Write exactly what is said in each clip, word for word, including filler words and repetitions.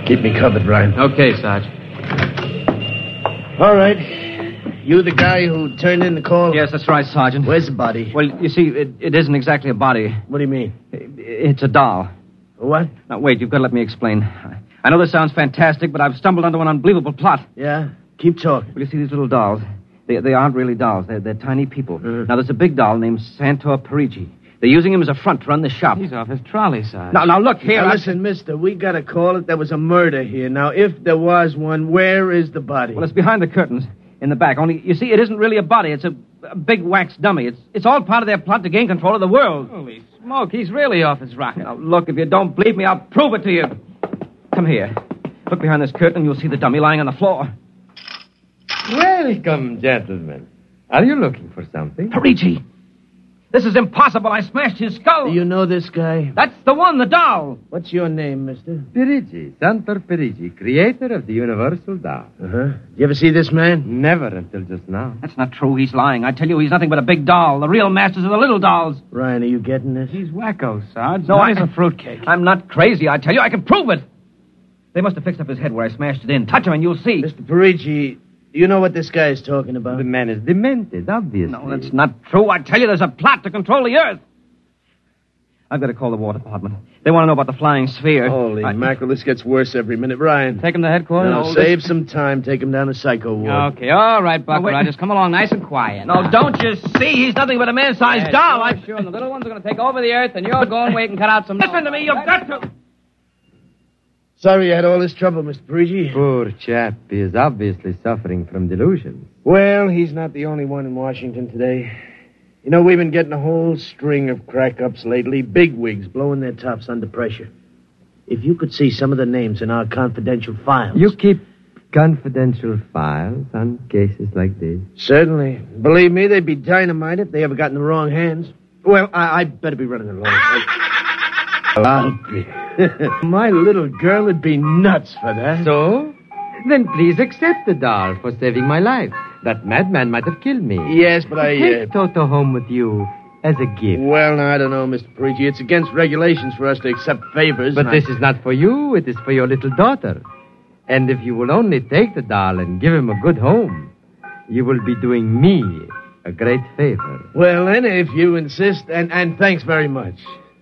Keep me covered, Ryan. Okay, Sarge. All right. You the guy who turned in the call? Yes, that's right, Sergeant. Where's the body? Well, you see, it, it isn't exactly a body. What do you mean? It, it's a doll. What? Now, wait, you've got to let me explain. I know this sounds fantastic, but I've stumbled onto an unbelievable plot. Yeah? Keep talking. Well, you see these little dolls? They, they aren't really dolls. They're, they're tiny people. Mm. Now, there's a big doll named Santor Parigi. They're using him as a front to run the shop. He's off his trolley, Sarge. Now, now, look here. Now, I- listen, mister, we got to call it. There was a murder here. Now, if there was one, where is the body? Well, it's behind the curtains in the back. Only, you see, it isn't really a body. It's a, a big wax dummy. It's, it's all part of their plot to gain control of the world. Holy smoke, he's really off his rocker. Now, look, if you don't believe me, I'll prove it to you. Come here. Look behind this curtain, and you'll see the dummy lying on the floor. Welcome, gentlemen. Are you looking for something? Parigi! This is impossible. I smashed his skull. Do you know this guy? That's the one, the doll. What's your name, mister? Parigi, Santor Parigi, creator of the Universal Doll. Uh-huh. Did you ever see this man? Never until just now. That's not true. He's lying. I tell you, he's nothing but a big doll. The real masters are the little dolls. Ryan, are you getting this? He's wacko, Sarge. No, No, I- he's a fruitcake. I'm not crazy, I tell you. I can prove it. They must have fixed up his head where I smashed it in. Touch him and you'll see. Mister Parigi, you know what this guy is talking about? The man is demented, obviously. No, that's not true. I tell you, there's a plot to control the earth. I've got to call the War Department. They want to know about the flying sphere. Holy I- mackerel, this gets worse every minute. Ryan. Take him to headquarters? Now, No, save some time. Take him down to Psycho Ward. Okay, all right, Buck Oh, wait. Rogers. Come along nice and quiet. No, don't you see? He's nothing but a man-sized Yeah, doll. Sure, I... sure. And the little ones are going to take over the earth, and you're going wait and cut out some... Listen to me. You've got to... Sorry you had all this trouble, Mister Parigi. Poor chap. He is obviously suffering from delusion. Well, he's not the only one in Washington today. You know, we've been getting a whole string of crack-ups lately. Bigwigs blowing their tops under pressure. If you could see some of the names in our confidential files... You keep confidential files on cases like this? Certainly. Believe me, they'd be dynamite if they ever got in the wrong hands. Well, I, I'd better be running along. I'll be. My little girl would be nuts for that. So? Then please accept the doll for saving my life. That madman might have killed me. Yes, but I... Take Uh... Toto home with you as a gift. Well, now, I don't know, Mister Parigi. It's against regulations for us to accept favors. But and this I... is not for you. It is for your little daughter. And if you will only take the doll and give him a good home, you will be doing me a great favor. Well, then, if you insist, and, and thanks very much.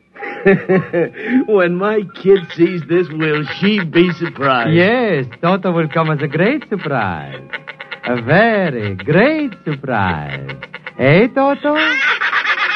When my kid sees this, will she be surprised? Yes, Toto will come as a great surprise. A very great surprise. Eh, Toto?